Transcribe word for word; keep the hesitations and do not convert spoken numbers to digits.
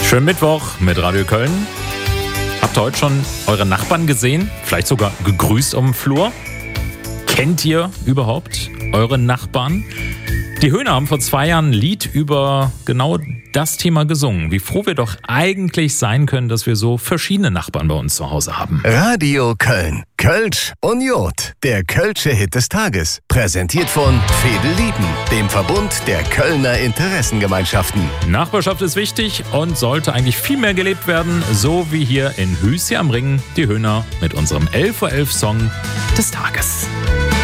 Schönen Mittwoch mit Radio Köln. Habt ihr heute schon eure Nachbarn gesehen? Vielleicht sogar gegrüßt auf dem Flur? Kennt ihr überhaupt eure Nachbarn? Die Höhner haben vor zwei Jahren ein Lied über genau das Thema gesungen. Wie froh wir doch eigentlich sein können, dass wir so verschiedene Nachbarn bei uns zu Hause haben. Radio Köln. Kölsch und Jod. Der Kölsche Hit des Tages. Präsentiert von Fedelieden, dem Verbund der Kölner Interessengemeinschaften. Nachbarschaft ist wichtig und sollte eigentlich viel mehr gelebt werden. So wie hier in Hüßje am Ring. Die Höhner mit unserem elf Uhr elf Song des Tages.